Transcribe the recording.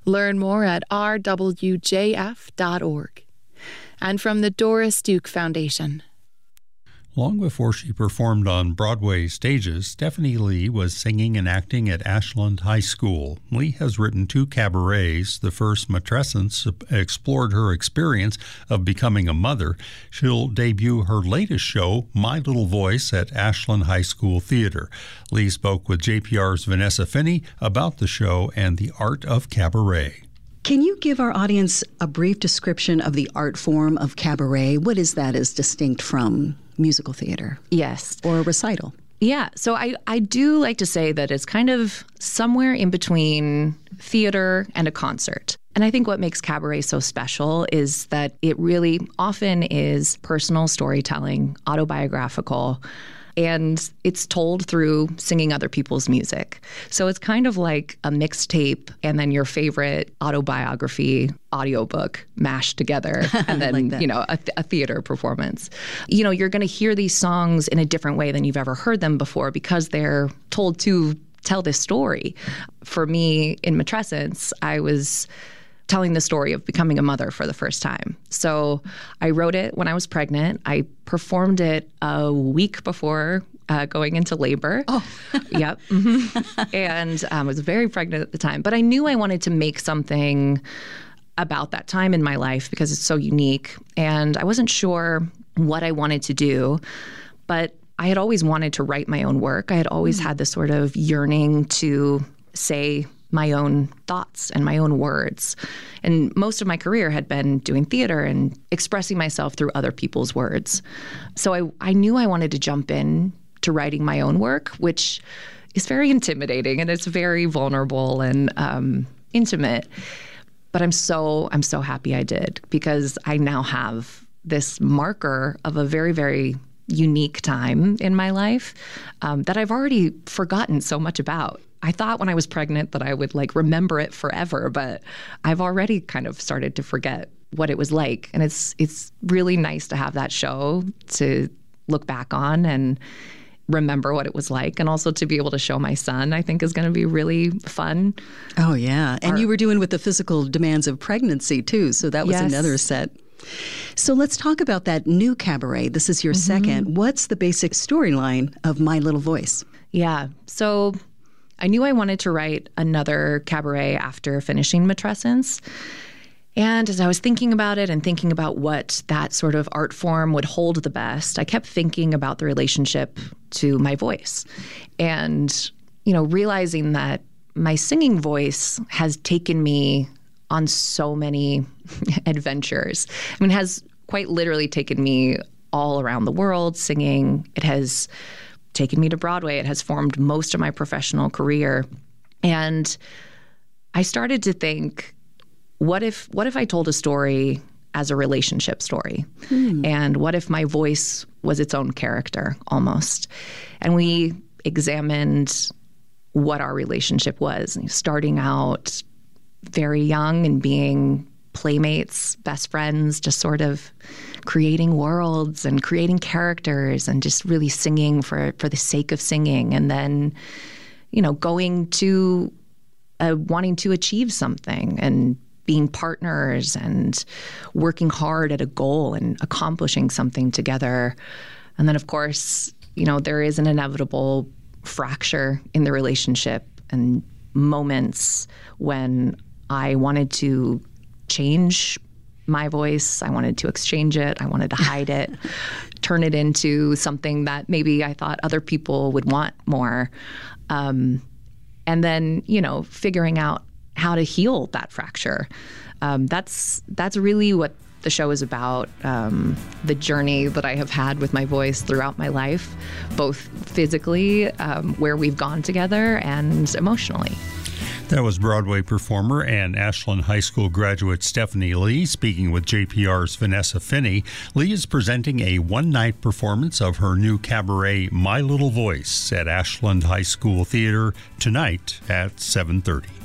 Learn more at rwjf.org. And from the Doris Duke Foundation. Long before she performed on Broadway stages, Stephanie Lee was singing and acting at Ashland High School. Lee has written 2 cabarets. The first, Matrescence, explored her experience of becoming a mother. She'll debut her latest show, My Little Voice, at Ashland High School Theater. Lee spoke with JPR's Vanessa Finney about the show and the art of cabaret. Can you give our audience a brief description of the art form of cabaret? What is that as distinct from musical theater? Yes. Or a recital? Yeah. So I do like to say that it's kind of somewhere in between theater and a concert. And I think what makes cabaret so special is that it really often is personal storytelling, autobiographical, and it's told through singing other people's music. So it's kind of like a mixtape and then your favorite autobiography audiobook mashed together and then, like a theater performance. You're going to hear these songs in a different way than you've ever heard them before because they're told to tell this story. For me, in Matrescence, I was telling the story of becoming a mother for the first time. So I wrote it when I was pregnant. I performed it a week before going into labor. Oh. Yep. Mm-hmm. And I was very pregnant at the time. But I knew I wanted to make something about that time in my life because it's so unique. And I wasn't sure what I wanted to do, but I had always wanted to write my own work. I had always had this sort of yearning to say my own thoughts and my own words. And most of my career had been doing theater and expressing myself through other people's words. So I knew I wanted to jump in to writing my own work, which is very intimidating and it's very vulnerable and intimate. But I'm so happy I did because I now have this marker of a very, very unique time in my life that I've already forgotten so much about. I thought when I was pregnant that I would remember it forever, but I've already kind of started to forget what it was like. And it's really nice to have that show to look back on and remember what it was like. And also to be able to show my son, I think is going to be really fun. Oh, yeah. And you were doing with the physical demands of pregnancy, too. So that was another set. So let's talk about that new cabaret. This is your second. What's the basic storyline of My Little Voice? Yeah. So I knew I wanted to write another cabaret after finishing Matrescence. And as I was thinking about it and thinking about what that sort of art form would hold the best, I kept thinking about the relationship to my voice. And, realizing that my singing voice has taken me on so many adventures. I mean, it has quite literally taken me all around the world singing. It has taken me to Broadway. It has formed most of my professional career. And I started to think, what if I told a story as a relationship story? And what if my voice was its own character almost? And we examined what our relationship was, starting out very young and being playmates, best friends, just sort of creating worlds and creating characters and just really singing for the sake of singing. And then, going to wanting to achieve something and being partners and working hard at a goal and accomplishing something together. And then, of course, there is an inevitable fracture in the relationship and moments when I wanted to change my voice. I wanted to exchange it. I wanted to hide it, turn it into something that maybe I thought other people would want more. And then, figuring out how to heal that fracture. That's really what the show is about, the journey that I have had with my voice throughout my life, both physically, where we've gone together, and emotionally. That was Broadway performer and Ashland High School graduate Stephanie Lee speaking with JPR's Vanessa Finney. Lee is presenting a one-night performance of her new cabaret, My Little Voice, at Ashland High School Theater tonight at 7:30.